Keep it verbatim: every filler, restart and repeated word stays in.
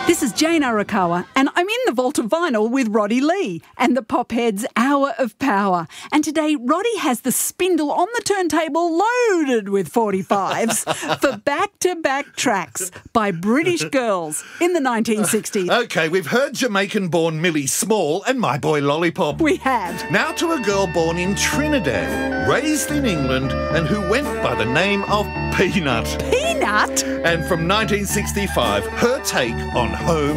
This is Jane Arakawa, and I'm in the vault of vinyl with Roddy Lee and the Popheads' Hour of Power. And today, Roddy has the spindle on the turntable loaded with forty-fives for back-to-back tracks by British girls in the nineteen sixties. OK, we've heard Jamaican-born Millie Small and My Boy Lollipop. We have. Now to a girl born in Trinidad, raised in England, and who went by the name of Peanut. Peanut? And from nineteen sixty-five, her take on home